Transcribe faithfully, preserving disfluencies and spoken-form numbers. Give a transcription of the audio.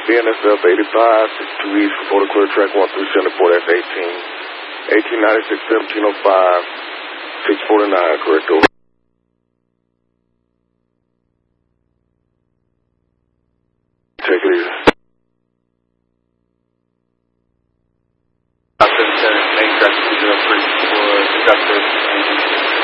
B N S F eighty-five, sixty-two East, report a clear track one three seven four, that's eighteen. eighteen ninety-six, seventeen oh five, six forty-nine, correct over. Take it easy. seventy-seven, main track two oh three for conductor.